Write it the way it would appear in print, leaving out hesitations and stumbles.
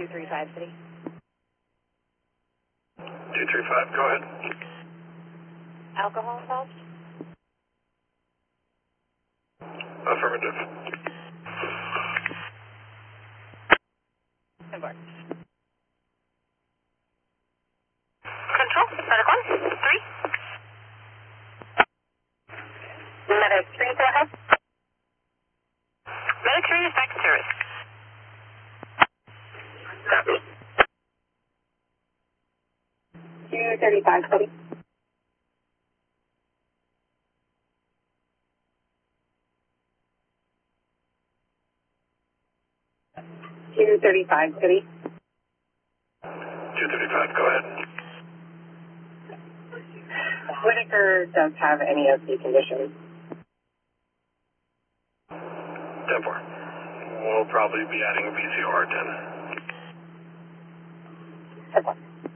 235 City. 235, go ahead. Alcohol involved? Affirmative. Embark. Control, medical 3. Medic 3, go ahead. Medic 3 is back to service. Copy. 235, Cody. $235 City. 235, go ahead. Whitaker does have NEOC conditions. 10-4. We'll probably be adding a VCR 10. 10-4.